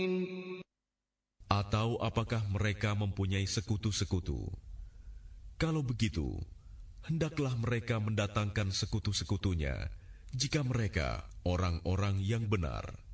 Atau apakah mereka mempunyai sekutu-sekutu? Kalau begitu, hendaklah mereka mendatangkan sekutu-sekutunya, jika mereka orang-orang yang benar.